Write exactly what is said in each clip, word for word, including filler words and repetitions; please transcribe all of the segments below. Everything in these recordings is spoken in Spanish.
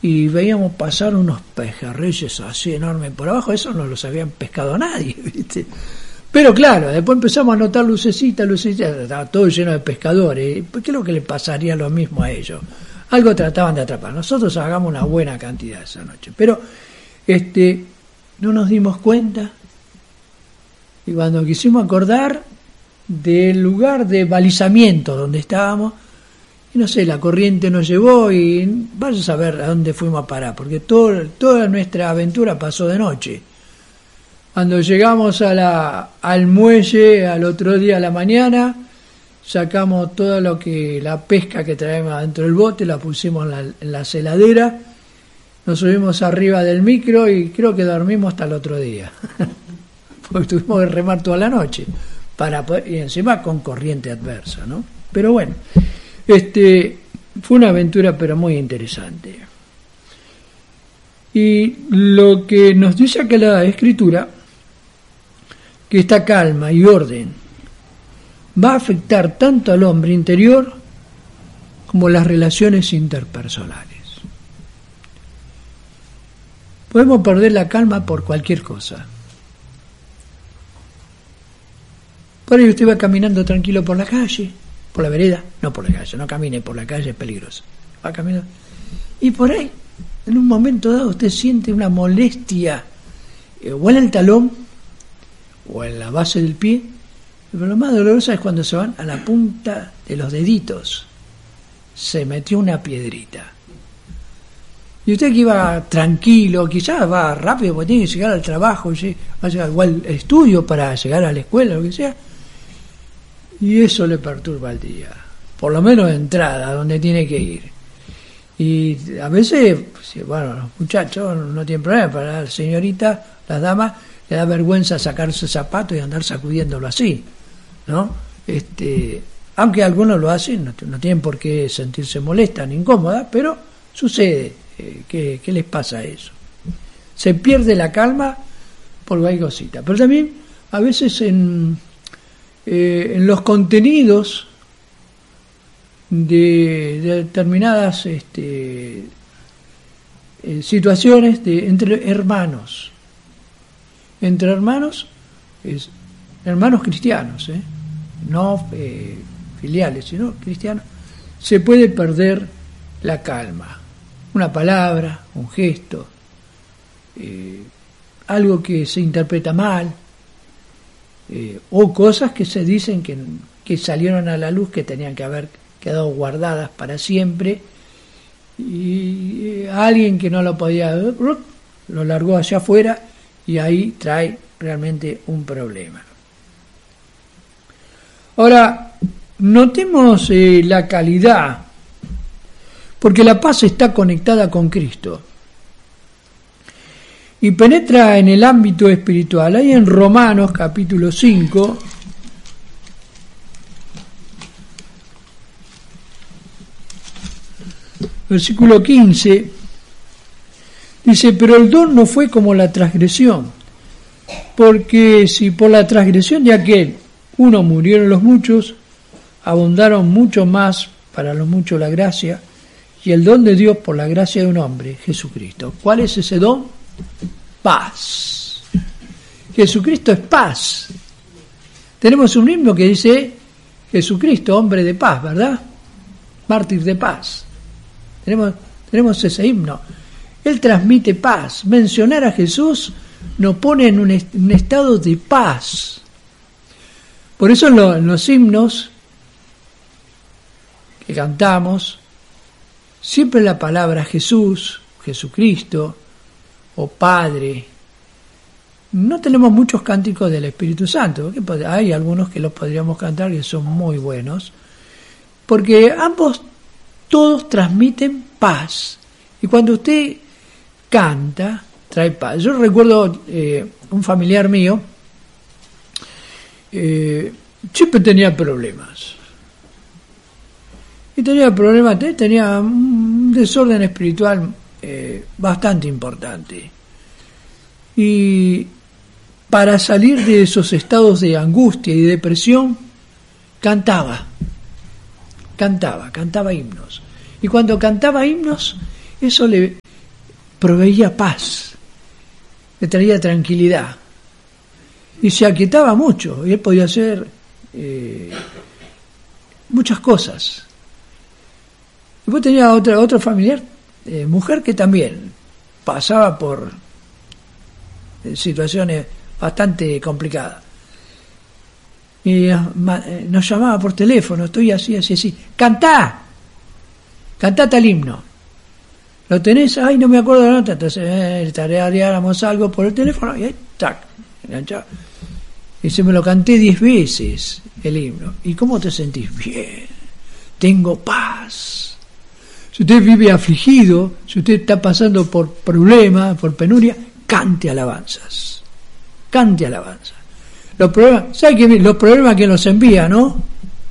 y veíamos pasar unos pejerreyes así enormes por abajo. Eso no los habían pescado nadie, ¿viste? Pero claro, después empezamos a notar lucecitas, lucecitas, estaba todo lleno de pescadores. ¿Por qué es lo que le pasaría lo mismo a ellos? Algo trataban de atrapar. Nosotros hagamos una buena cantidad esa noche, pero este no nos dimos cuenta, y cuando quisimos acordar del lugar de balizamiento donde estábamos, y no sé, la corriente nos llevó y vaya a saber a dónde fuimos a parar, porque todo, toda nuestra aventura pasó de noche. Cuando llegamos a la, al muelle al otro día a la mañana, sacamos todo lo que la pesca que traíamos dentro del bote, la pusimos en la, en la celadera, nos subimos arriba del micro y creo que dormimos hasta el otro día, porque tuvimos que remar toda la noche para poder, y encima con corriente adversa, ¿no? Pero bueno, este fue una aventura pero muy interesante. Y lo que nos dice acá la Escritura, que esta calma y orden va a afectar tanto al hombre interior como las relaciones interpersonales. Podemos perder la calma por cualquier cosa. Por ahí usted va caminando tranquilo por la calle, por la vereda, no por la calle, no camine por la calle, es peligroso. Va caminando y por ahí, en un momento dado, usted siente una molestia, eh, o en el talón, o en la base del pie, pero lo más doloroso es cuando se van a la punta de los deditos. Se metió una piedrita. Y usted que iba tranquilo, quizás va rápido porque tiene que llegar al trabajo, va a llegar igual al estudio para llegar a la escuela, lo que sea, y eso le perturba el día, por lo menos de entrada, donde tiene que ir. Y a veces, bueno, los muchachos no tienen problema, para la señorita, las damas, le da vergüenza sacarse zapatos y andar sacudiéndolo así, ¿no? Este, aunque algunos lo hacen, no, no tienen por qué sentirse molesta ni incómoda, pero sucede. Eh, ¿qué, ¿Qué les pasa a eso? Se pierde la calma por cualquier cosita. Pero también, a veces en, eh, en los contenidos de, de determinadas este, eh, situaciones de, entre hermanos, entre hermanos, es, hermanos cristianos, ¿eh? no eh, filiales, sino cristianos, se puede perder la calma. Una palabra, un gesto, eh, algo que se interpreta mal, eh, o cosas que se dicen que, que salieron a la luz, que tenían que haber quedado guardadas para siempre, y eh, alguien que no lo podía, lo largó hacia afuera, y ahí trae realmente un problema. Ahora, notemos eh, la calidad, porque la paz está conectada con Cristo y penetra en el ámbito espiritual. Ahí en Romanos capítulo cinco, versículo quince, dice: pero el don no fue como la transgresión, porque si por la transgresión de aquel uno murieron los muchos, abundaron mucho más para los muchos la gracia y el don de Dios por la gracia de un hombre, Jesucristo. ¿Cuál es ese don? Paz. Jesucristo es paz. Tenemos un himno que dice Jesucristo, hombre de paz, ¿verdad? Mártir de paz. Tenemos, tenemos ese himno. Él transmite paz. Mencionar a Jesús nos pone en un, est- un estado de paz. Por eso en, lo, en los himnos que cantamos, siempre la palabra Jesús, Jesucristo o Padre. No tenemos muchos cánticos del Espíritu Santo, porque hay algunos que los podríamos cantar que son muy buenos, porque ambos, todos transmiten paz. Y cuando usted canta, trae paz. Yo recuerdo eh, un familiar mío, eh, siempre tenía problemas. Y tenía problemas, tenía un desorden espiritual eh, bastante importante. Y para salir de esos estados de angustia y depresión, cantaba, cantaba, cantaba himnos. Y cuando cantaba himnos, eso le, proveía paz, le traía tranquilidad. Y se aquietaba mucho, y él podía hacer eh, muchas cosas. Después tenía otra, otro familiar, eh, mujer que también pasaba por eh, situaciones bastante complicadas. Y eh, nos llamaba por teléfono, estoy así, así, así. ¡Cantá! ¡Cantate el himno! ¿Lo tenés? Ay, no me acuerdo la nota. Entonces, eh, tareábamos algo por el teléfono y ahí, tac, enganchaba. Y se me lo canté diez veces el himno. ¿Y cómo te sentís? Bien, tengo paz. Si usted vive afligido, si usted está pasando por problemas, por penuria, cante alabanzas. Cante alabanzas. Los problemas, ¿sabe qué? Los problemas que nos envía, ¿no?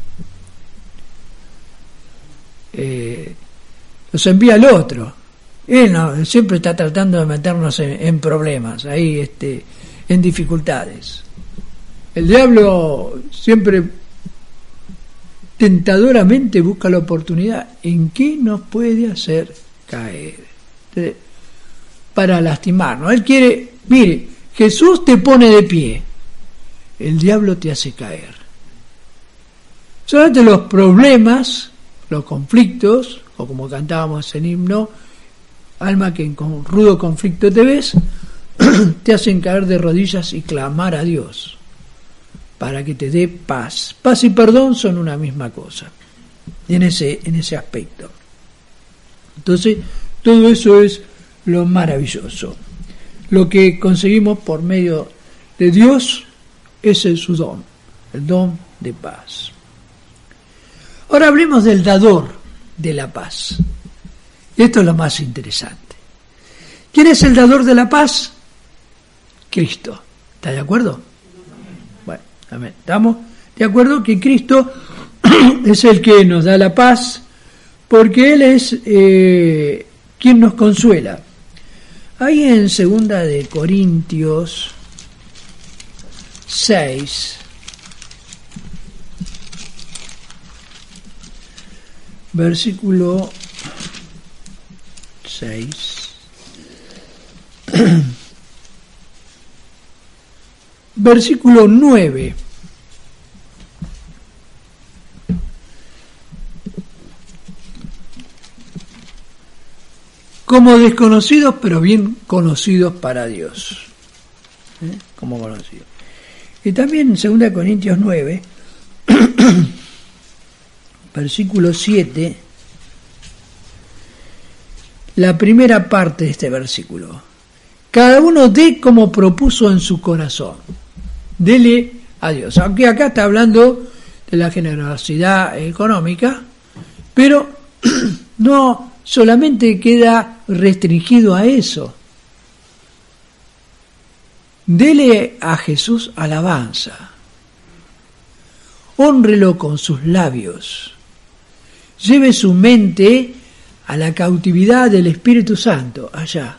Eh, los envía el otro. Él no, siempre está tratando de meternos en, en problemas, ahí, este, en dificultades. El diablo siempre tentadoramente busca la oportunidad en qué nos puede hacer caer de, para lastimarnos. Él quiere, mire, Jesús te pone de pie, el diablo te hace caer. Solamente los problemas, los conflictos, o como cantábamos en himno, alma que en con rudo conflicto te ves, te hacen caer de rodillas y clamar a Dios para que te dé paz. Paz y perdón son una misma cosa en ese, en ese aspecto. Entonces, todo eso es lo maravilloso. Lo que conseguimos por medio de Dios, ese es su don, el don de paz. Ahora hablemos del dador de la paz. Esto es lo más interesante. ¿Quién es el dador de la paz? Cristo. ¿Está de acuerdo? Bueno, amén. ¿Estamos de acuerdo que Cristo es el que nos da la paz? Porque Él es eh, quien nos consuela. Ahí en segunda de Corintios seis, versículo seis, versículo nueve. Como desconocidos, pero bien conocidos para Dios. ¿Eh? Como conocidos. Y también en segunda Corintios nueve, versículo siete, la primera parte de este versículo. Cada uno dé como propuso en su corazón. Dele a Dios. Aunque acá está hablando de la generosidad económica, pero no solamente queda restringido a eso. Dele a Jesús alabanza. Hónrelo con sus labios. Lleve su mente a la cautividad del Espíritu Santo, allá.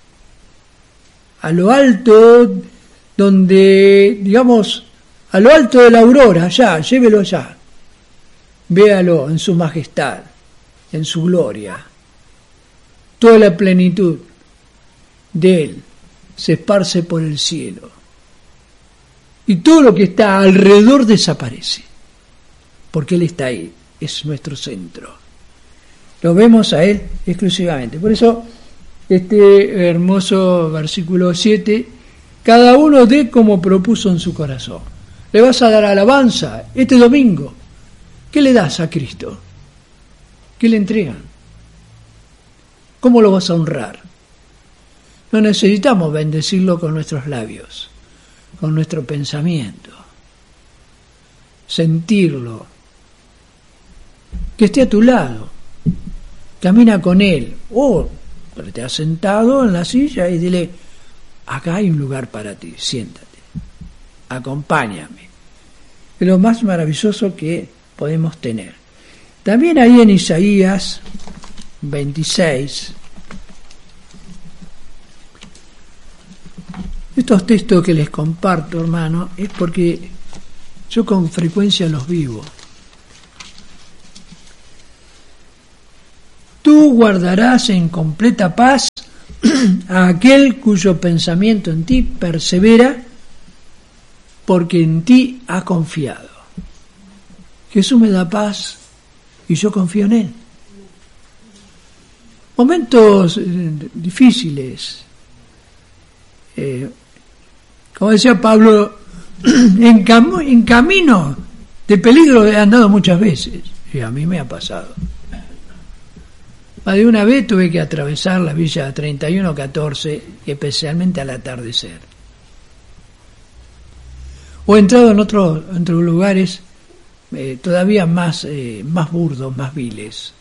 A lo alto, donde, digamos, a lo alto de la aurora, allá, llévelo allá. Véalo en su majestad, en su gloria. Toda la plenitud de Él se esparce por el cielo. Y todo lo que está alrededor desaparece. Porque Él está ahí, es nuestro centro. Lo vemos a Él exclusivamente. Por eso, este hermoso versículo siete, cada uno dé como propuso en su corazón. Le vas a dar alabanza este domingo. ¿Qué le das a Cristo? ¿Qué le entregan? ¿Cómo lo vas a honrar? No necesitamos bendecirlo con nuestros labios, con nuestro pensamiento, sentirlo, que esté a tu lado, camina con Él, o te has sentado en la silla y dile, acá hay un lugar para ti, siéntate, acompáñame. Es lo más maravilloso que podemos tener. También ahí en Isaías veintiséis, estos textos que les comparto, hermano, es porque yo con frecuencia los vivo. Tú guardarás en completa paz a aquel cuyo pensamiento en ti persevera, porque en ti ha confiado. Jesús me da paz y yo confío en Él. Momentos difíciles, eh, como decía Pablo, en, cam- en camino de peligro he andado muchas veces, y a mí me ha pasado. Más de una vez tuve que atravesar la Villa treinta y uno catorce, especialmente al atardecer. O he entrado en otros en otros lugares eh, todavía más, eh, más burdos, más viles.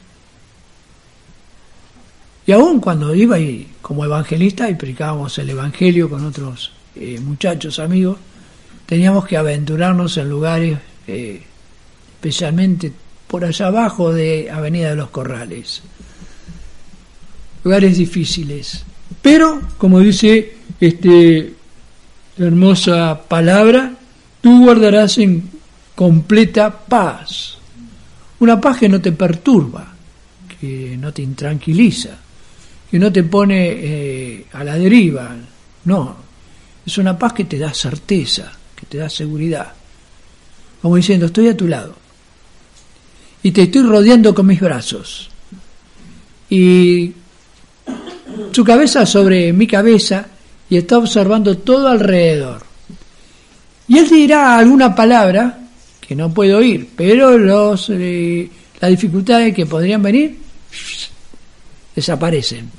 Y aún cuando iba y, como evangelista y predicábamos el evangelio con otros eh, muchachos, amigos, teníamos que aventurarnos en lugares, eh, especialmente por allá abajo de Avenida de los Corrales. Lugares difíciles. Pero, como dice este hermosa palabra, tú guardarás en completa paz. Una paz que no te perturba, que no te intranquiliza, que no te pone eh, a la deriva. No, es una paz que te da certeza, que te da seguridad. Como diciendo, estoy a tu lado y te estoy rodeando con mis brazos. Y su cabeza sobre mi cabeza y está observando todo alrededor. Y él dirá alguna palabra que no puedo oír, pero los eh, las dificultades que podrían venir desaparecen.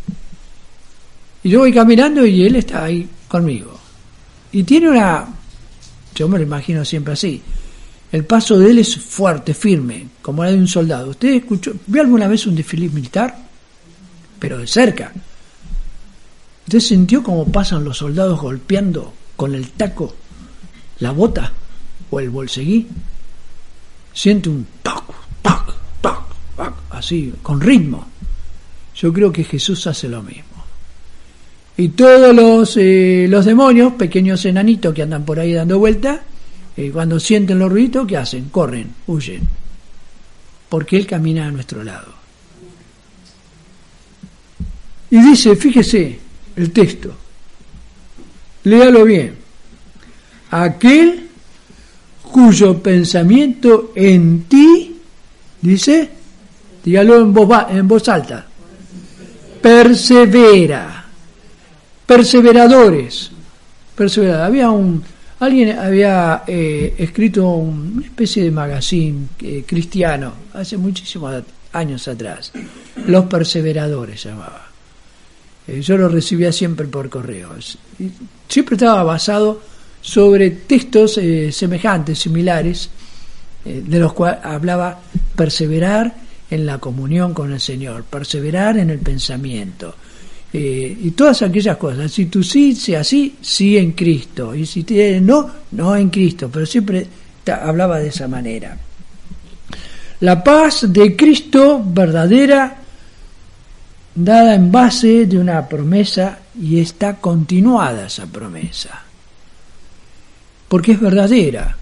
Y yo voy caminando y él está ahí conmigo. Y tiene una, yo me lo imagino siempre así, el paso de él es fuerte, firme, como la de un soldado. ¿Usted escuchó, vio alguna vez un desfile militar? Pero de cerca. ¿Usted sintió cómo pasan los soldados golpeando con el taco la bota o el bolseguí? Siente un tac, tac, tac, tac, así, con ritmo. Yo creo que Jesús hace lo mismo. Y todos los, eh, los demonios, pequeños enanitos que andan por ahí dando vueltas, eh, cuando sienten los ruidos, ¿qué hacen? Corren, huyen. Porque Él camina a nuestro lado. Y dice, fíjese el texto, léalo bien, aquel cuyo pensamiento en ti, dice, dígalo en voz, en voz alta, persevera, perseveradores, perseveradores. Había un, alguien había eh, escrito un, una especie de magazine eh, cristiano, hace muchísimos años atrás, Los Perseveradores llamaba. Yo lo recibía siempre por correos. Y siempre estaba basado sobre textos eh, semejantes, similares, eh, de los cuales hablaba perseverar en la comunión con el Señor, perseverar en el pensamiento, eh, y todas aquellas cosas. Si tú sí, sea sí, sí en Cristo. Y si tienes no, no en Cristo. Pero siempre ta, hablaba de esa manera. La paz de Cristo verdadera, dada en base de una promesa, y está continuada esa promesa, porque es verdadera.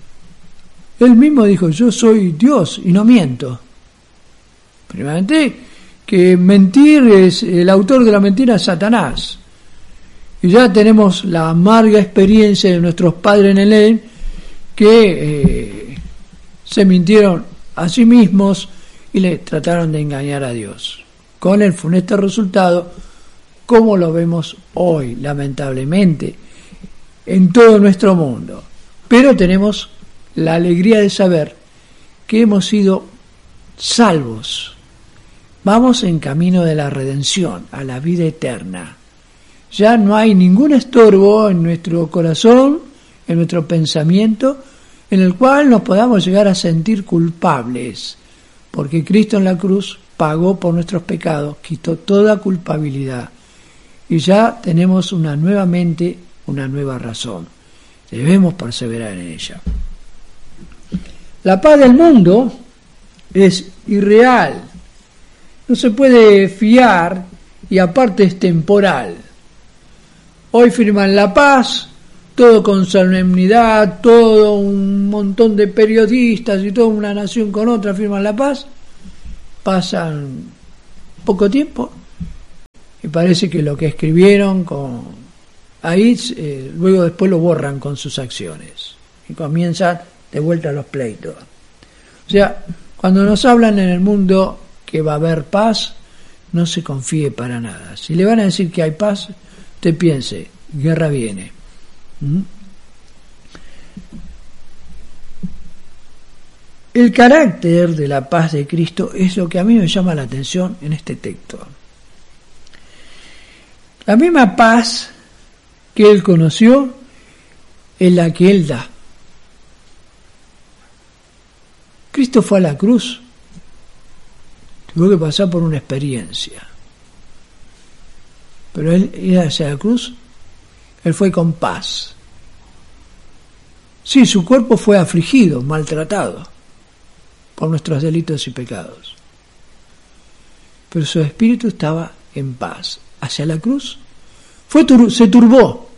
Él mismo dijo, yo soy Dios y no miento. Primeramente, que mentir es, el autor de la mentira es Satanás, y ya tenemos la amarga experiencia de nuestros padres en el Edén, que eh, se mintieron a sí mismos y le trataron de engañar a Dios, con el funesto resultado, como lo vemos hoy, lamentablemente, en todo nuestro mundo. Pero tenemos la alegría de saber que hemos sido salvos. Vamos en camino de la redención, a la vida eterna. Ya no hay ningún estorbo en nuestro corazón, en nuestro pensamiento, en el cual nos podamos llegar a sentir culpables, porque Cristo en la cruz pagó por nuestros pecados, quitó toda culpabilidad, y ya tenemos una nuevamente una nueva razón. Debemos perseverar en ella. La paz del mundo es irreal, no se puede fiar y aparte es temporal. Hoy firman la paz, todo con solemnidad, todo un montón de periodistas y toda una nación con otra firman la paz. Pasan poco tiempo y parece que lo que escribieron con ahí, eh, luego después lo borran con sus acciones y comienzan de vuelta los pleitos. O sea, cuando nos hablan en el mundo que va a haber paz, no se confíe para nada. Si le van a decir que hay paz, usted piense, guerra viene. ¿Mm? El carácter de la paz de Cristo es lo que a mí me llama la atención en este texto. La misma paz que Él conoció es la que Él da. Cristo fue a la cruz, tuvo que pasar por una experiencia, pero Él ir hacia la cruz, Él fue con paz. Sí, su cuerpo fue afligido, maltratado por nuestros delitos y pecados, pero su espíritu estaba en paz. Hacia la cruz fue tur- se turbó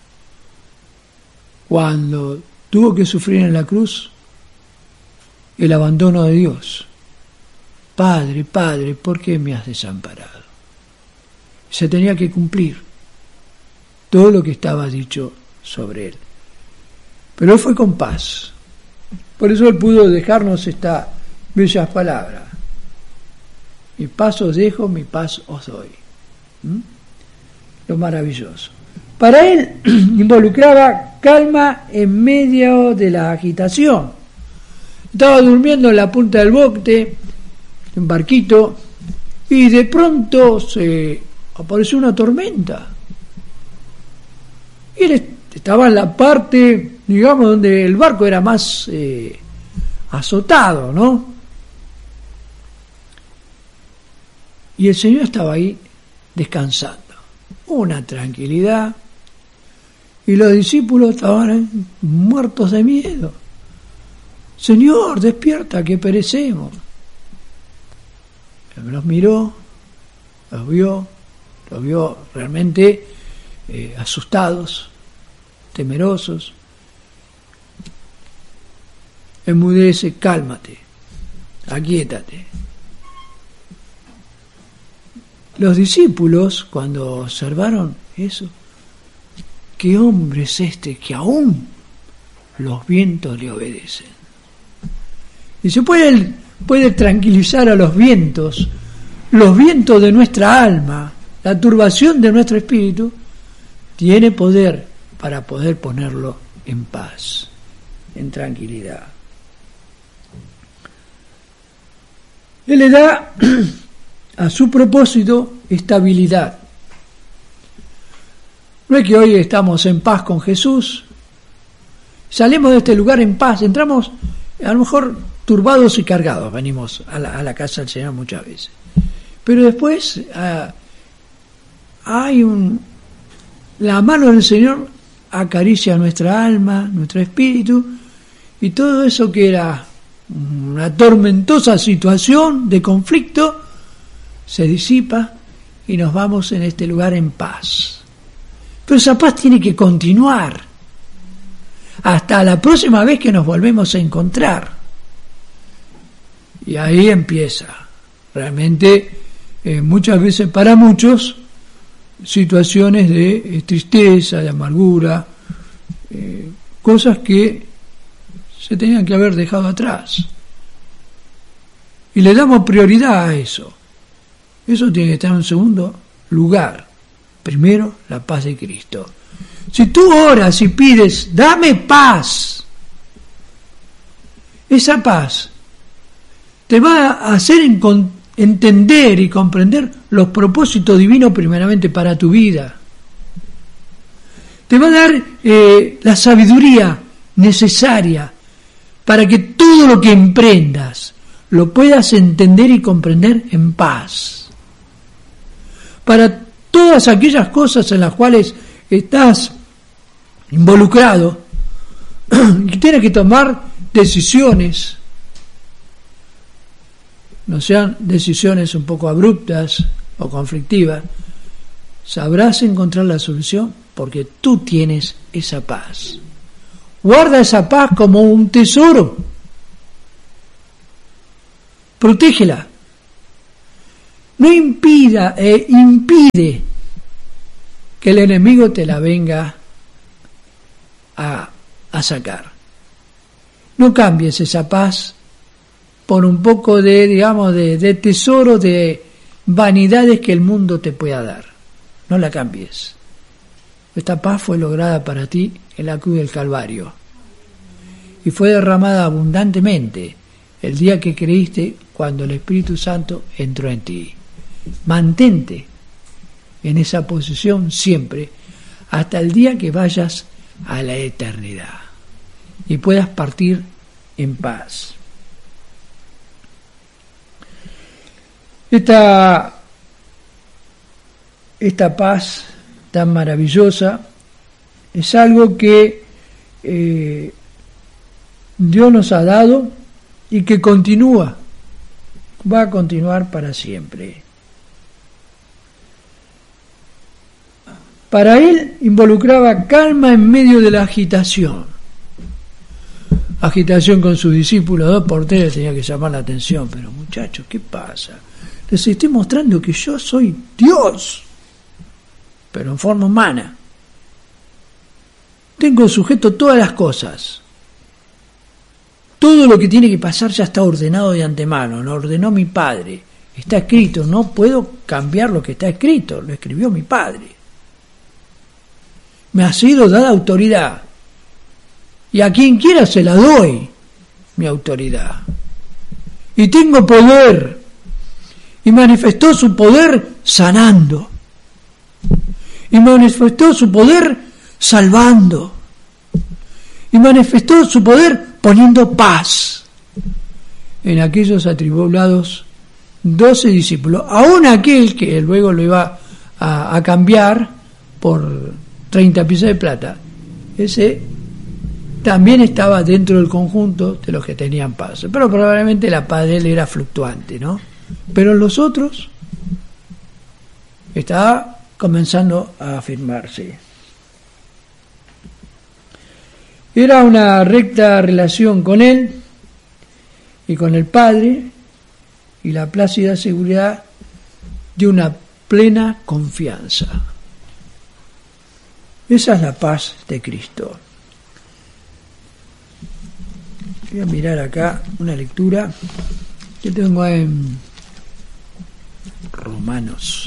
cuando tuvo que sufrir en la cruz el abandono de Dios. Padre, Padre, ¿por qué me has desamparado? Se tenía que cumplir todo lo que estaba dicho sobre él. Pero él fue con paz. Por eso él pudo dejarnos estas bellas palabras. Mi paz os dejo, mi paz os doy. ¿Mm? Lo maravilloso. Para él involucraba calma en medio de la agitación. Estaba durmiendo en la punta del bote, en barquito, y de pronto se apareció una tormenta. Y él estaba en la parte, digamos, donde el barco era más eh, azotado, ¿no? Y el Señor estaba ahí descansando. Una tranquilidad. Y los discípulos estaban muertos de miedo. Señor, despierta, que perecemos. Él los miró, los vio, los vio realmente eh, asustados, temerosos. Enmudece, cálmate, aquíétate. Los discípulos, cuando observaron eso, ¿qué hombre es este que aún los vientos le obedecen? Y se puede, puede tranquilizar a los vientos, los vientos de nuestra alma, la turbación de nuestro espíritu, tiene poder para poder ponerlo en paz, en tranquilidad. Él le da a su propósito estabilidad. No es que hoy estamos en paz con Jesús, salimos de este lugar en paz, entramos a lo mejor turbados y cargados, venimos a la, a la casa del Señor muchas veces, pero después uh, hay un la mano del Señor acaricia nuestra alma, nuestro espíritu, y todo eso que era una tormentosa situación de conflicto se disipa y nos vamos en este lugar en paz. Pero esa paz tiene que continuar hasta la próxima vez que nos volvemos a encontrar. Y ahí empieza realmente eh, muchas veces para muchos situaciones de eh, tristeza, de amargura, eh, cosas que se tenían que haber dejado atrás. Y le damos prioridad a eso. Eso tiene que estar en segundo lugar. Primero, la paz de Cristo. Si tú oras y pides, dame paz, esa paz te va a hacer entender y comprender los propósitos divinos primeramente para tu vida. Te va a dar eh, la sabiduría necesaria para que todo lo que emprendas lo puedas entender y comprender en paz. Para todas aquellas cosas en las cuales estás involucrado y tienes que tomar decisiones, no sean decisiones un poco abruptas o conflictivas, sabrás encontrar la solución porque tú tienes esa paz. Guarda esa paz como un tesoro. Protégela. No impida, eh, impide que el enemigo te la venga a, a sacar. No cambies esa paz por un poco de, digamos, de, de tesoro, de vanidades que el mundo te pueda dar. No la cambies. Esta paz fue lograda para ti en la cruz del Calvario y fue derramada abundantemente el día que creíste, cuando el Espíritu Santo entró en ti. Mantente en esa posición siempre, hasta el día que vayas a la eternidad y puedas partir en paz. Esta, esta paz tan maravillosa es algo que eh, Dios nos ha dado y que continúa, va a continuar para siempre. Para él involucraba calma en medio de la agitación. Agitación con sus discípulos, dos por tres tenía que llamar la atención, pero muchachos, ¿qué pasa? Les estoy mostrando que yo soy Dios, pero en forma humana. Tengo sujeto todas las cosas. Todo lo que tiene que pasar ya está ordenado de antemano, lo ordenó mi Padre. Está escrito, no puedo cambiar lo que está escrito, lo escribió mi Padre. Me ha sido dada autoridad. Y a quien quiera se la doy, mi autoridad. Y tengo poder. Y manifestó su poder sanando. Y manifestó su poder salvando. Y manifestó su poder poniendo paz en aquellos atribulados doce discípulos. Aún aquel que luego lo iba a, a cambiar por treinta piezas de plata. Ese también estaba dentro del conjunto de los que tenían paz. Pero probablemente la paz de él era fluctuante, ¿no? Pero los otros estaba comenzando a afirmarse. Era una recta relación con él y con el Padre y la plácida seguridad de una plena confianza. Esa es la paz de Cristo. Voy a mirar acá una lectura que tengo en Romanos.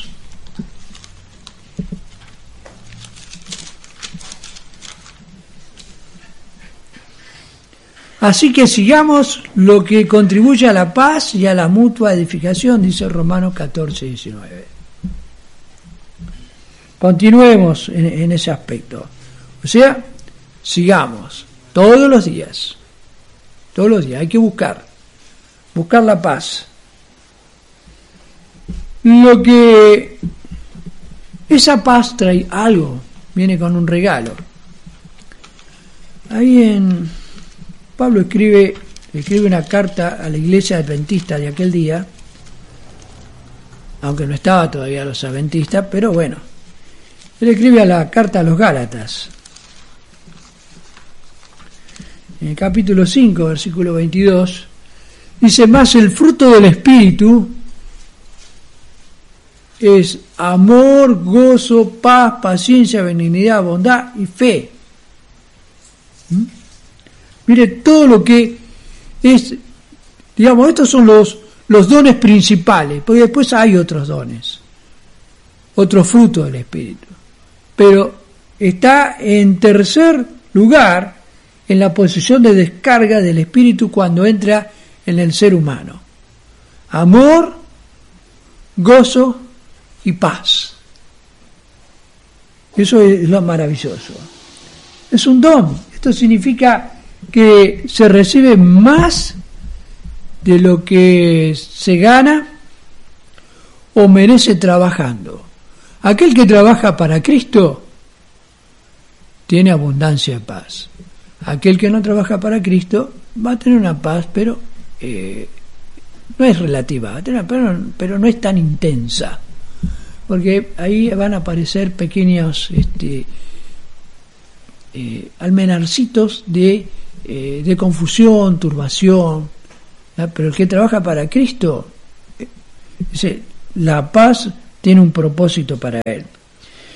Así que sigamos lo que contribuye a la paz y a la mutua edificación, dice Romanos catorce, diecinueve. Continuemos en, en ese aspecto. O sea, sigamos todos los días. Todos los días hay que buscar. Buscar la paz. Lo que esa paz trae algo, viene con un regalo. Ahí en Pablo escribe, escribe una carta a la iglesia adventista de aquel día, aunque no estaba todavía los adventistas, pero bueno, él escribe a la carta a los Gálatas. En el capítulo cinco, versículo veintidós, dice: más el fruto del Espíritu es amor, gozo, paz, paciencia, benignidad, bondad y fe. ¿Mm? Mire, todo lo que es, digamos, estos son los, los dones principales, porque después hay otros dones, otros frutos del Espíritu. Pero está en tercer lugar en la posición de descarga del Espíritu cuando entra en el ser humano. Amor, gozo y paz. Eso es lo maravilloso. Es un don. Esto significa que se recibe más de lo que se gana o merece trabajando. Aquel que trabaja para Cristo tiene abundancia de paz. Aquel que no trabaja para Cristo va a tener una paz, pero eh, no es relativa, va a tener, pero, pero no es tan intensa, porque ahí van a aparecer pequeños este, eh, almenarcitos de Eh, de confusión, turbación, ¿verdad? Pero el que trabaja para Cristo, eh, dice, la paz tiene un propósito para él.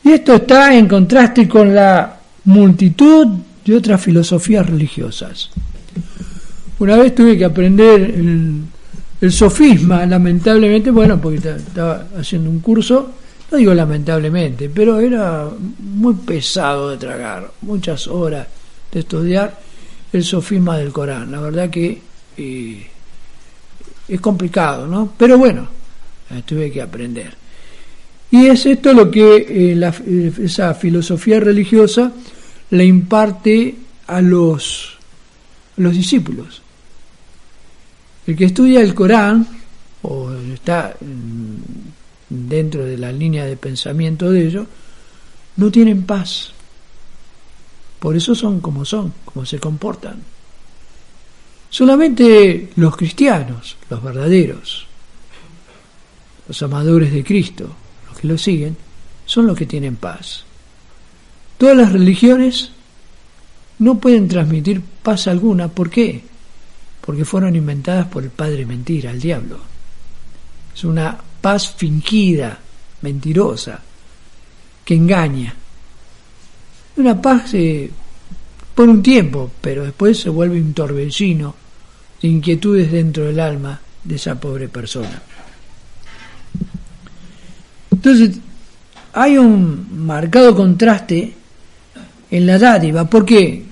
Y esto está en contraste con la multitud de otras filosofías religiosas. Una vez tuve que aprender el, el sofisma, lamentablemente, bueno, porque estaba haciendo un curso, no digo lamentablemente, pero era muy pesado de tragar, muchas horas de estudiar el sofisma del Corán. La verdad que eh, es complicado, ¿no? Pero bueno, tuve que aprender. Y es esto lo que eh, la, esa filosofía religiosa le imparte a los, a los discípulos. El que estudia el Corán, o está dentro de la línea de pensamiento de ellos, no tienen paz. Por eso son como son, como se comportan. Solamente los cristianos, los verdaderos, los amadores de Cristo, los que lo siguen, son los que tienen paz. Todas las religiones no pueden transmitir paz alguna. ¿Por qué? Porque fueron inventadas por el padre mentira, el diablo. Es una paz fingida, mentirosa, que engaña. Una paz eh, por un tiempo, pero después se vuelve un torbellino de inquietudes dentro del alma de esa pobre persona. Entonces, hay un marcado contraste en la dádiva. ¿Por qué?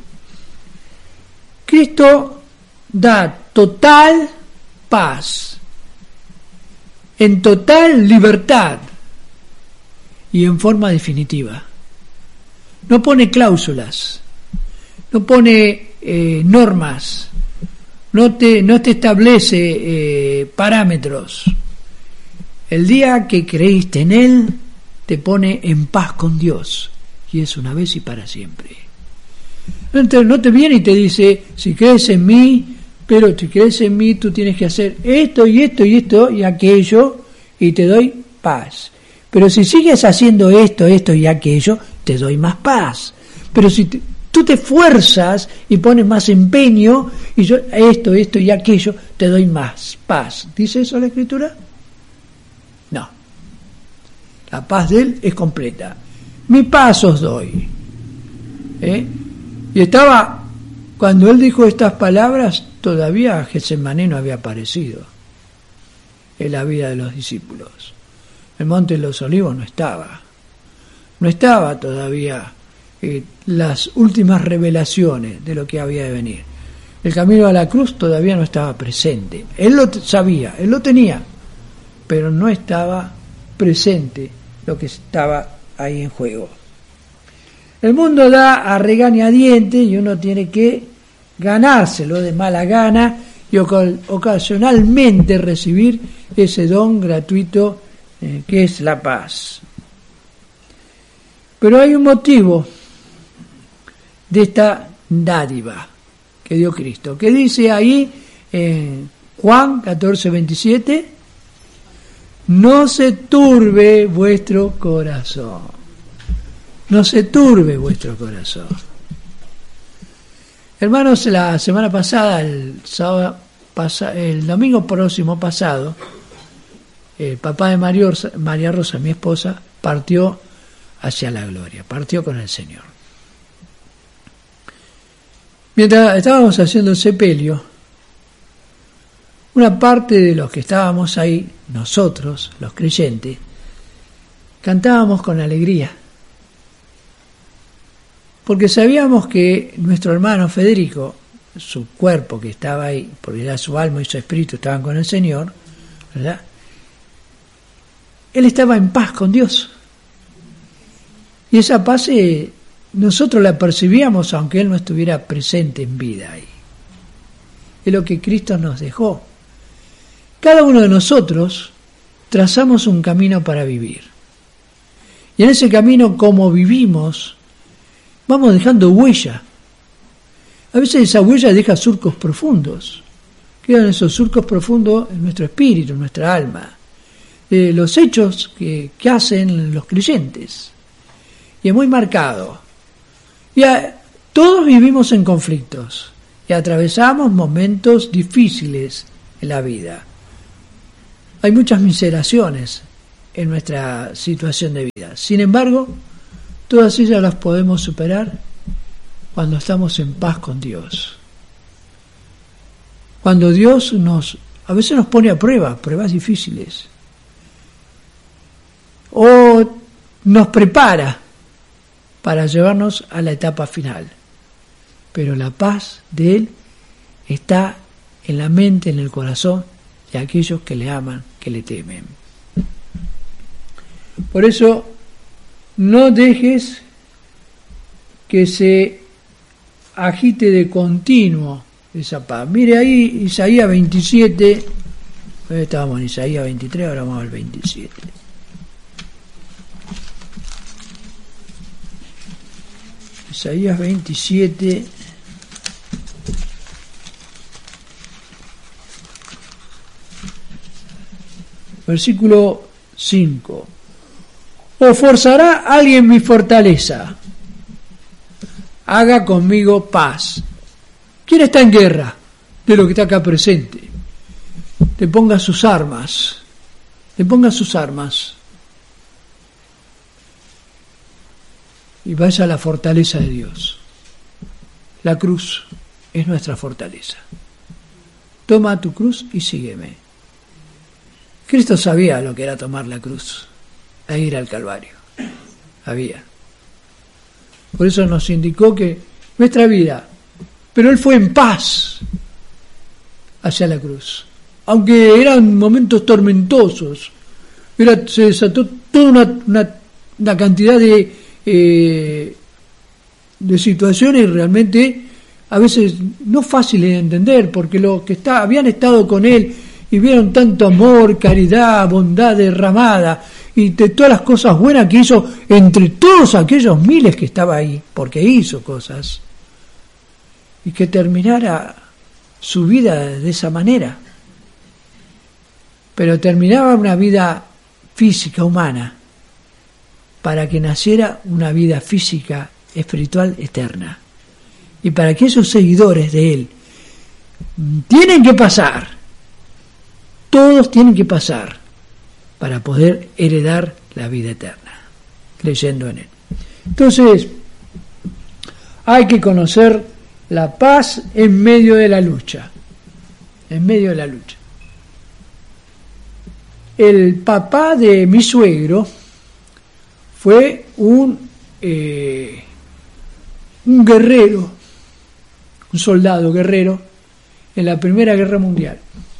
Cristo da total paz, en total libertad y en forma definitiva. No pone cláusulas, no pone eh, normas, no te, no te establece eh, parámetros. El día que creíste en Él, te pone en paz con Dios, y es una vez y para siempre. Entonces no te viene y te dice, si crees en mí, pero si crees en mí, tú tienes que hacer esto y esto y esto y aquello, y te doy paz. Pero si sigues haciendo esto, esto y aquello, te doy más paz. Pero si te, tú te esfuerzas y pones más empeño, y yo esto, esto y aquello, te doy más paz. ¿Dice eso la Escritura? No. La paz de Él es completa. Mi paz os doy. ¿Eh? Y estaba, cuando Él dijo estas palabras, todavía Getsemaní no había aparecido en la vida de los discípulos. El Monte de los Olivos no estaba. No estaba todavía eh, las últimas revelaciones de lo que había de venir. El camino a la cruz todavía no estaba presente. Él lo sabía, Él lo tenía, pero no estaba presente lo que estaba ahí en juego. El mundo da a regañadientes y uno tiene que ganárselo de mala gana y ocasionalmente recibir ese don gratuito eh, que es la paz. Pero hay un motivo de esta dádiva que dio Cristo, que dice ahí en Juan catorce veintisiete, no se turbe vuestro corazón. No se turbe vuestro corazón. Hermanos, la semana pasada, el sábado, pasa, el domingo próximo pasado, el papá de María Rosa, mi esposa, partió hacia la gloria, partió con el Señor. Mientras estábamos haciendo el sepelio, una parte de los que estábamos ahí, nosotros, los creyentes, cantábamos con alegría, porque sabíamos que nuestro hermano Federico, su cuerpo que estaba ahí, porque ya su alma y su espíritu estaban con el Señor, ¿verdad? Él estaba en paz con Dios. Y esa paz eh, nosotros la percibíamos aunque Él no estuviera presente en vida ahí. Es lo que Cristo nos dejó. Cada uno de nosotros trazamos un camino para vivir. Y en ese camino, como vivimos, vamos dejando huella. A veces esa huella deja surcos profundos. Quedan esos surcos profundos en nuestro espíritu, en nuestra alma. Eh, los hechos que, que hacen los creyentes. Y es muy marcado. Y a, todos vivimos en conflictos. Y atravesamos momentos difíciles en la vida. Hay muchas miseraciones en nuestra situación de vida. Sin embargo, todas ellas las podemos superar cuando estamos en paz con Dios. Cuando Dios nos, a veces nos pone a prueba, pruebas difíciles, o nos prepara para llevarnos a la etapa final. Pero la paz de Él está en la mente, en el corazón de aquellos que le aman, que le temen. Por eso, no dejes que se agite de continuo esa paz. Mire ahí Isaías veintisiete, estábamos en Isaías veintitrés, ahora vamos al veintisiete. Isaías veintisiete, versículo cinco. ¿O forzará alguien mi fortaleza? Haga conmigo paz. ¿Quién está en guerra? De lo que está acá presente. Le ponga sus armas. Le ponga sus armas. Y vaya a la fortaleza de Dios. La cruz es nuestra fortaleza. Toma tu cruz y sígueme. Cristo sabía lo que era tomar la cruz e ir al Calvario. Había. Por eso nos indicó que nuestra vida, pero Él fue en paz hacia la cruz. Aunque eran momentos tormentosos, era, se desató toda una, una, una cantidad de, eh, de situaciones realmente a veces no fáciles de entender, porque los que está, habían estado con Él y vieron tanto amor, caridad, bondad derramada, y de todas las cosas buenas que hizo entre todos aquellos miles que estaba ahí, porque hizo cosas, y que terminara su vida de esa manera. Pero terminaba una vida física, humana, para que naciera una vida física, espiritual, eterna. Y para que esos seguidores de Él tienen que pasar, todos tienen que pasar, para poder heredar la vida eterna, creyendo en Él. Entonces, hay que conocer la paz en medio de la lucha, en medio de la lucha. El papá de mi suegro fue un, eh, un guerrero, un soldado guerrero en la Primera Guerra Mundial.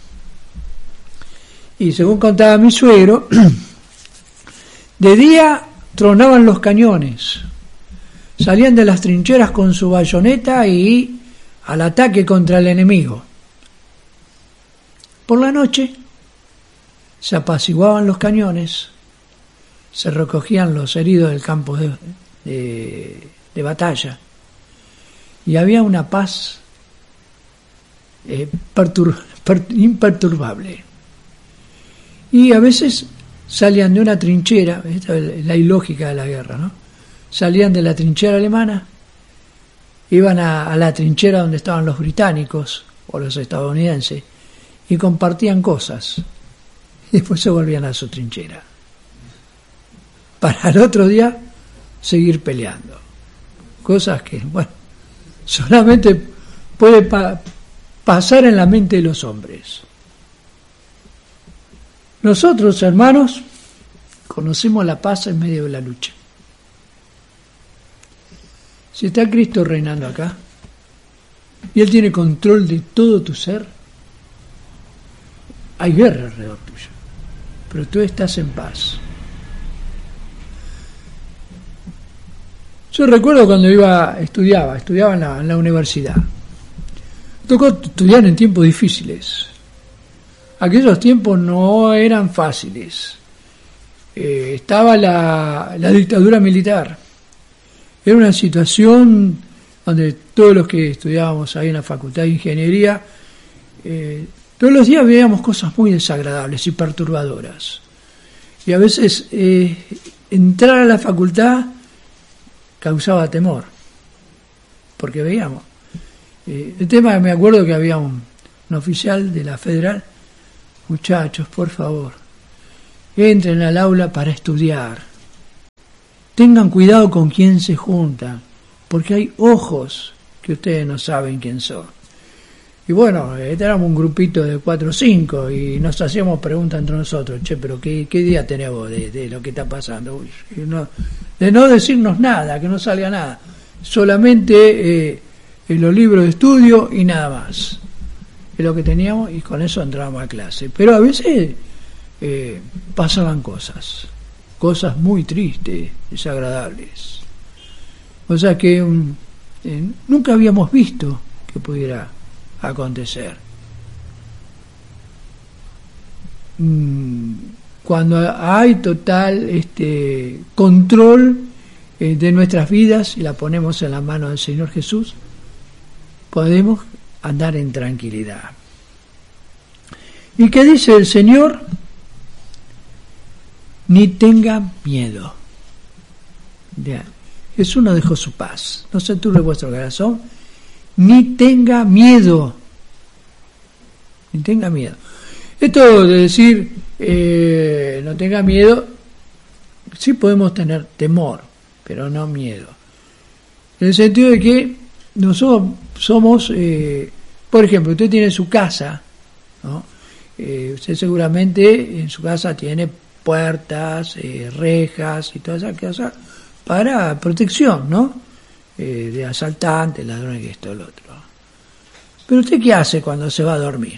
Y según contaba mi suegro, de día tronaban los cañones, salían de las trincheras con su bayoneta y al ataque contra el enemigo. Por la noche se apaciguaban los cañones, se recogían los heridos del campo de, de, de batalla, y había una paz eh, pertur, per, imperturbable. Y a veces salían de una trinchera, esta es la ilógica de la guerra, ¿no? Salían de la trinchera alemana, iban a, a la trinchera donde estaban los británicos o los estadounidenses y compartían cosas. Y después se volvían a su trinchera. Para el otro día seguir peleando. Cosas que, bueno, solamente puede pa- pasar en la mente de los hombres. Nosotros, hermanos, conocemos la paz en medio de la lucha. Si está Cristo reinando acá, y Él tiene control de todo tu ser, hay guerra alrededor tuyo, pero tú estás en paz. Yo recuerdo cuando iba, estudiaba, estudiaba en la, en la universidad. Me tocó estudiar en tiempos difíciles. Aquellos tiempos no eran fáciles. Eh, estaba la, la dictadura militar. Era una situación donde todos los que estudiábamos ahí en la Facultad de Ingeniería, eh, todos los días veíamos cosas muy desagradables y perturbadoras. Y a veces eh, entrar a la facultad causaba temor, porque veíamos. Eh, el tema, me acuerdo que había un, un oficial de la Federal: muchachos, por favor, entren al aula para estudiar. tengan cuidado con quién se juntan, porque hay ojos que ustedes no saben quién son. Y bueno, éramos un grupito de cuatro o cinco y nos hacíamos preguntas entre nosotros, che, pero ¿qué, qué idea tenemos de, de lo que está pasando? Uy, no, de no decirnos nada, que no salga nada, solamente eh, en los libros de estudio y nada más. Es lo que teníamos y con eso entrábamos a clase. Pero a veces eh, pasaban cosas, cosas muy tristes, desagradables. O sea que um, eh, nunca habíamos visto que pudiera acontecer. Mm, cuando hay total este control eh, de nuestras vidas y la ponemos en la mano del Señor Jesús, podemos andar en tranquilidad. ¿Y qué dice el Señor? Ni tenga miedo. Ya. Jesús nos dejó su paz. No se turbe vuestro corazón. Ni tenga miedo. Ni tenga miedo. Esto de decir eh, no tenga miedo, sí podemos tener temor, pero no miedo. En el sentido de que nosotros somos, eh, por ejemplo, usted tiene su casa, ¿no? Eh, usted seguramente en su casa tiene puertas, eh, rejas y todas esas cosas para protección, ¿no? Eh, de asaltantes, ladrones, esto, lo otro. Pero usted ¿qué hace cuando se va a dormir?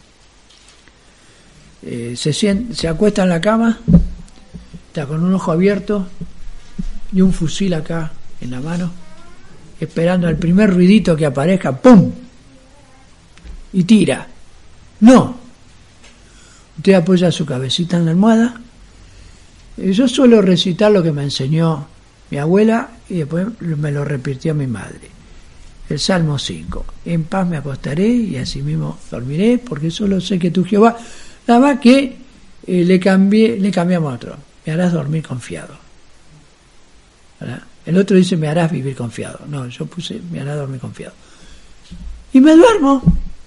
Eh, se, siente, se acuesta en la cama, está con un ojo abierto y un fusil acá en la mano, esperando al primer ruidito que aparezca, ¡pum!, y tira. No. Usted apoya su cabecita en la almohada. Yo suelo recitar lo que me enseñó mi abuela y después me lo repitió mi madre. El Salmo cinco. En paz me acostaré y así mismo dormiré, porque solo sé que tú, Jehová. Nada más que eh, le cambié, le cambiamos a otro. Me harás dormir confiado. ¿Verdad? El otro dice, me harás vivir confiado. No, yo puse, me harás dormir confiado. Y me duermo.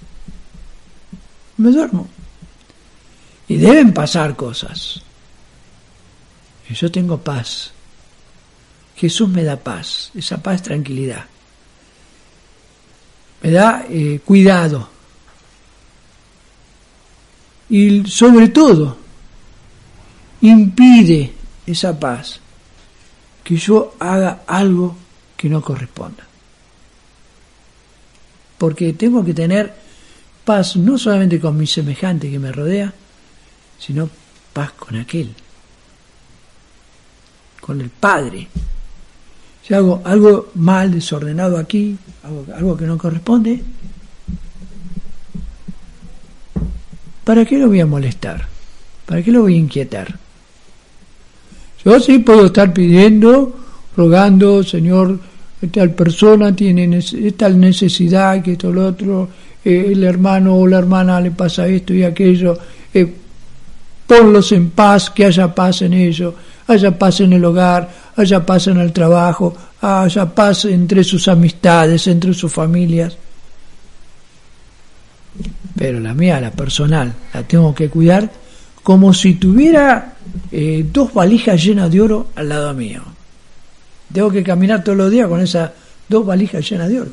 Me duermo. Y deben pasar cosas. Y yo tengo paz. Jesús me da paz. Esa paz es tranquilidad. Me da eh, cuidado. Y sobre todo, impide esa paz que yo haga algo que no corresponda. Porque tengo que tener paz no solamente con mi semejante que me rodea, sino paz con aquel, con el Padre. Si hago algo mal, desordenado aquí, algo, algo que no corresponde, ¿para qué lo voy a molestar? ¿Para qué lo voy a inquietar? Yo sí puedo estar pidiendo, rogando, Señor, tal persona tiene tal necesidad, que esto, lo otro, eh, el hermano o la hermana le pasa esto y aquello, eh, ponlos en paz, que haya paz en ellos, haya paz en el hogar, haya paz en el trabajo, haya paz entre sus amistades, entre sus familias. Pero la mía, la personal, la tengo que cuidar como si tuviera eh, dos valijas llenas de oro al lado mío. Tengo que caminar todos los días con esas dos valijas llenas de oro.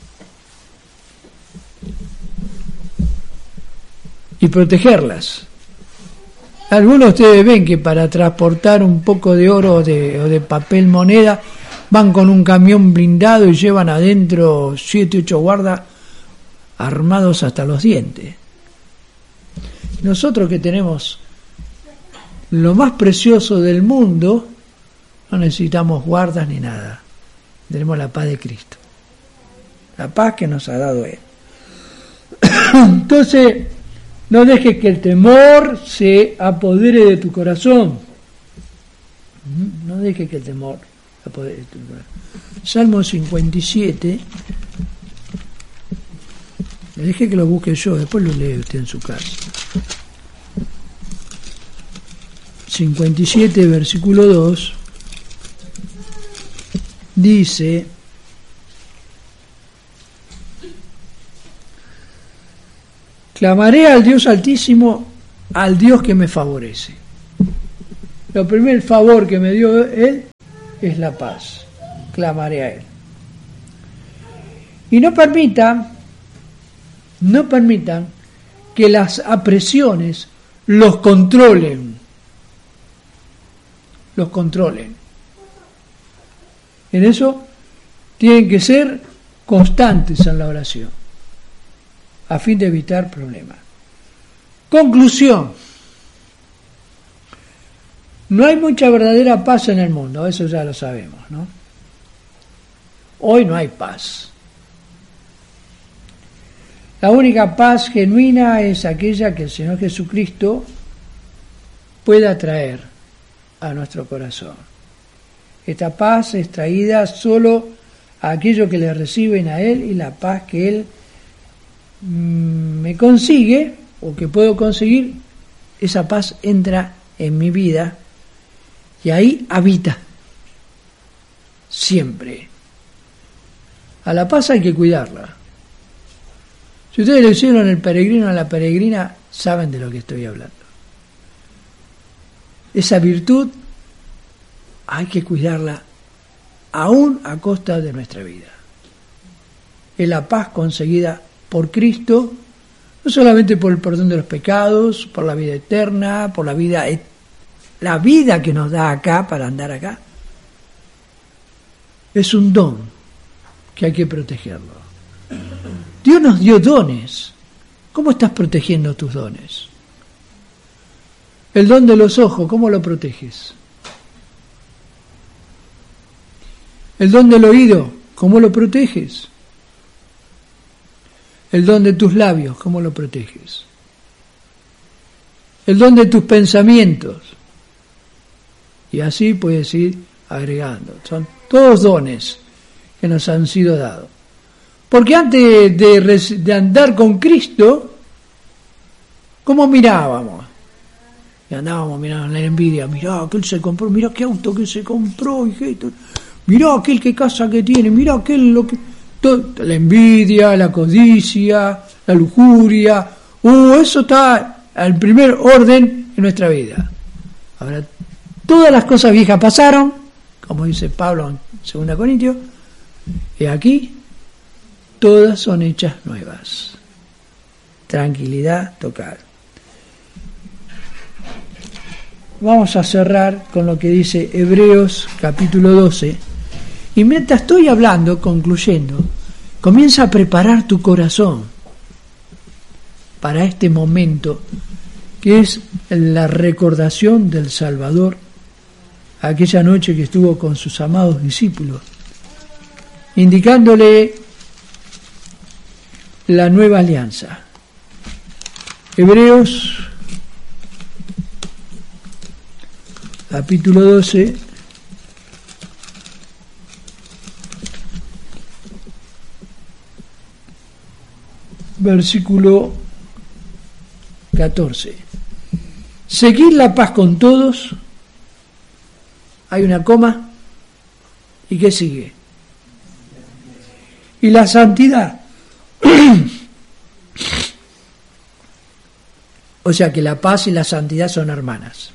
Y protegerlas. Algunos de ustedes ven que para transportar un poco de oro o de, o de papel moneda van con un camión blindado y llevan adentro siete, ocho guardas armados hasta los dientes. Nosotros que tenemos lo más precioso del mundo, no necesitamos guardas ni nada. Tenemos la paz de Cristo. La paz que nos ha dado Él. Entonces, no dejes que el temor se apodere de tu corazón. No dejes que el temor se apodere de tu corazón. Salmo cincuenta y siete. Le dejé que lo busque yo, después lo lee usted en su casa. cincuenta y siete, versículo dos, dice: clamaré al Dios Altísimo, al Dios que me favorece. Lo primer favor que me dio Él es la paz. Clamaré a Él. Y no permitan, no permitan que las apresiones los controlen. Los controlen. En eso tienen que ser constantes en la oración, a fin de evitar problemas. Conclusión. No hay mucha verdadera paz en el mundo, eso ya lo sabemos, ¿no? Hoy no hay paz. La única paz genuina es aquella que el Señor Jesucristo pueda traer a nuestro corazón. Esta paz es traída solo a aquellos que le reciben a Él, y la paz que Él mm, me consigue o que puedo conseguir, esa paz entra en mi vida y ahí habita siempre. A la paz hay que cuidarla. Si ustedes le hicieron el peregrino a la peregrina, saben de lo que estoy hablando. Esa virtud hay que cuidarla aún a costa de nuestra vida. Es la paz conseguida por Cristo, no solamente por el perdón de los pecados, por la vida eterna, por la vida, la vida que nos da acá para andar acá. Es un don que hay que protegerlo. Dios nos dio dones. ¿Cómo estás protegiendo tus dones? El don de los ojos, ¿cómo lo proteges? El don del oído, ¿cómo lo proteges? El don de tus labios, ¿cómo lo proteges? El don de tus pensamientos. Y así puedes ir agregando. Son todos dones que nos han sido dados. Porque antes de, de andar con Cristo, ¿cómo mirábamos? Y andábamos mirando la envidia. Mirá, aquel se compró, mirá qué auto que se compró, hijito. Mirá aquel qué casa que tiene, mirá aquel lo que... Todo, la envidia, la codicia, la lujuria. Uh, eso está al primer orden en nuestra vida. Ahora, todas las cosas viejas pasaron, como dice Pablo en segunda Corintios, y aquí todas son hechas nuevas. Tranquilidad total. Vamos a cerrar con lo que dice Hebreos capítulo doce. Y mientras estoy hablando, concluyendo, comienza a preparar tu corazón para este momento que es la recordación del Salvador, aquella noche que estuvo con sus amados discípulos, indicándole la nueva alianza. Hebreos capítulo doce, versículo catorce. Seguid la paz con todos. Hay una coma. ¿Y qué sigue? Y la santidad. O sea que la paz y la santidad son hermanas.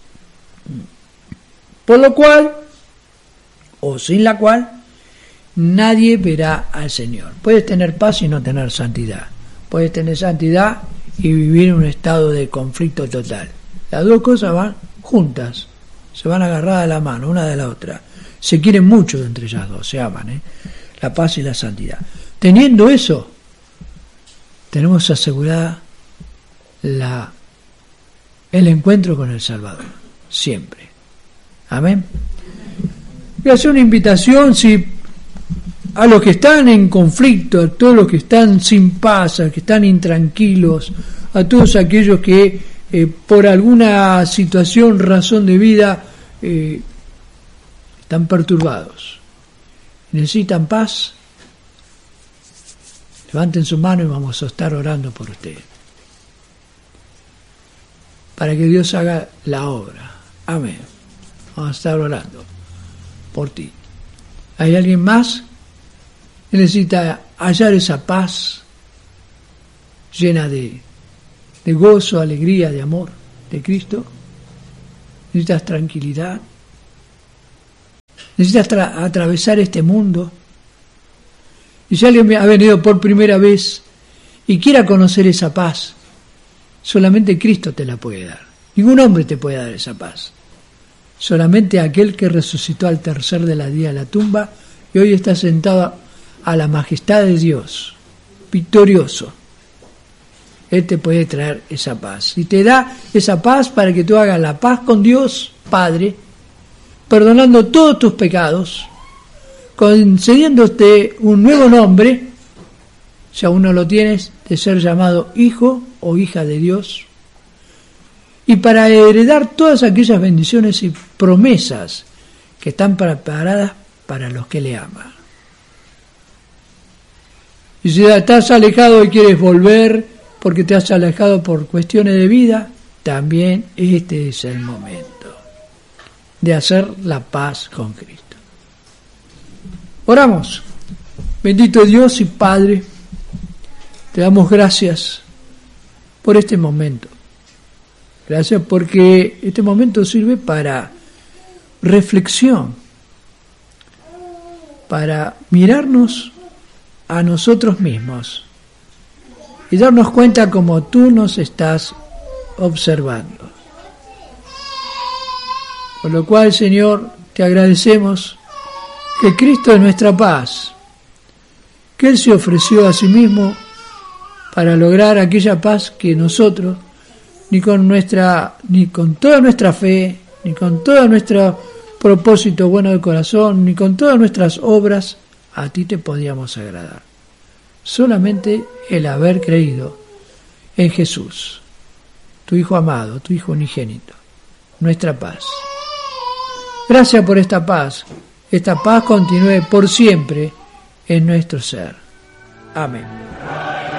Por lo cual, o sin la cual, nadie verá al Señor. Puedes tener paz y no tener santidad. Puedes tener santidad y vivir en un estado de conflicto total. Las dos cosas van juntas, se van agarradas de la mano, una de la otra. Se quieren mucho entre ellas dos, se aman, ¿eh? La paz y la santidad. Teniendo eso, tenemos asegurada la, el encuentro con el Salvador, siempre. Amén. Voy a hacer una invitación, si a los que están en conflicto, a todos los que están sin paz, a los que están intranquilos, a todos aquellos que eh, por alguna situación, razón de vida, eh, están perturbados, necesitan paz, levanten su mano y vamos a estar orando por ustedes, para que Dios haga la obra. Amén. Vamos a estar orando por ti. ¿Hay alguien más que necesita hallar esa paz llena de, de gozo, alegría, de amor de Cristo? ¿Necesitas tranquilidad? necesitas tra- atravesar este mundo. Y si alguien ha venido por primera vez y quiera conocer esa paz, solamente Cristo te la puede dar. Ningún hombre te puede dar esa paz. Solamente aquel que resucitó al tercer de la día de la tumba y hoy está sentado a la majestad de Dios, victorioso. Él te puede traer esa paz. Y te da esa paz para que tú hagas la paz con Dios, Padre, perdonando todos tus pecados, concediéndote un nuevo nombre, si aún no lo tienes, de ser llamado hijo o hija de Dios, y para heredar todas aquellas bendiciones y promesas que están preparadas para los que le aman. Y si estás alejado y quieres volver porque te has alejado por cuestiones de vida, también este es el momento de hacer la paz con Cristo. Oramos. Bendito Dios y Padre, te damos gracias por este momento. Gracias porque este momento sirve para reflexión, para mirarnos a nosotros mismos y darnos cuenta como tú nos estás observando. Por lo cual, Señor, te agradecemos que Cristo es nuestra paz, que Él se ofreció a sí mismo para lograr aquella paz que nosotros, ni con nuestra, ni con toda nuestra fe, ni con todo nuestro propósito bueno del corazón, ni con todas nuestras obras, a ti te podíamos agradar. Solamente el haber creído en Jesús, tu Hijo amado, tu Hijo unigénito, nuestra paz. Gracias por esta paz. Esta paz continúe por siempre en nuestro ser. Amén.